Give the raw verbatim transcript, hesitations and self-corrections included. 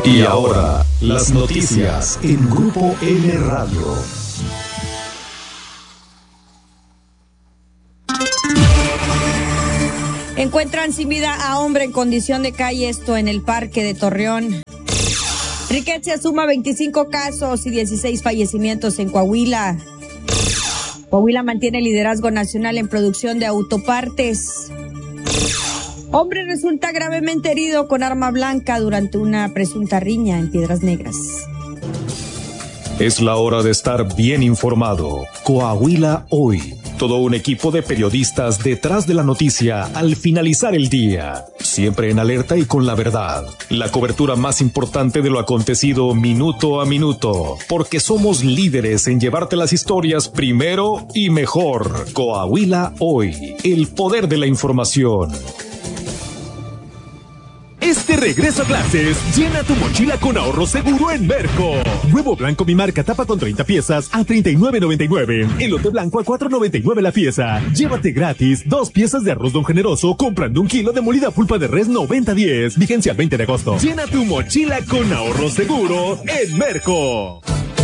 Y ahora, las noticias en Grupo L Radio. Encuentran sin vida a hombre en condición de calle, esto en el Parque de Torreón. Riqueza suma veinticinco casos y dieciséis fallecimientos en Coahuila. Coahuila mantiene liderazgo nacional en producción de autopartes. Hombre resulta gravemente herido con arma blanca durante una presunta riña en Piedras Negras. Es la hora de estar bien informado. Coahuila Hoy. Todo un equipo de periodistas detrás de la noticia al finalizar el día. Siempre en alerta y con la verdad. La cobertura más importante de lo acontecido minuto a minuto. Porque somos líderes en llevarte las historias primero y mejor. Coahuila Hoy. El poder de la información. Este regreso a clases, llena tu mochila con ahorro seguro en Merco. Huevo blanco mi marca tapa con treinta piezas a treinta y nueve noventa y nueve. Elote blanco a cuatro noventa y nueve la pieza. Llévate gratis dos piezas de arroz Don Generoso comprando un kilo de molida pulpa de res noventa diez. Vigencia el veinte de agosto. Llena tu mochila con ahorro seguro en Merco.